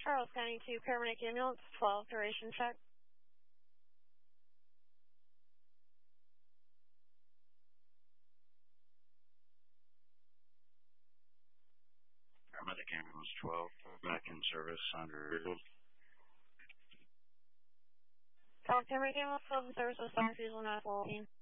Charles County to paramedic ambulance, 12, duration check. Paramedic ambulance 12, back in service under. Paramedic ambulance 12 in service with 7 refusal, not 14.